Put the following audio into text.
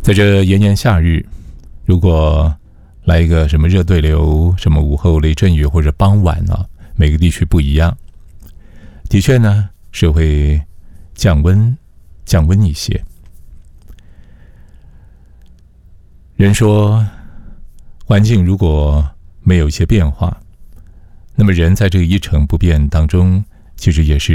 在这炎炎夏日，如果来一个什么热对流，什么午后雷阵雨或者傍晚每个地区不一样，的确呢是会降温一些。人说环境如果没有一些变化，那么人在这个一成不变当中，其实也是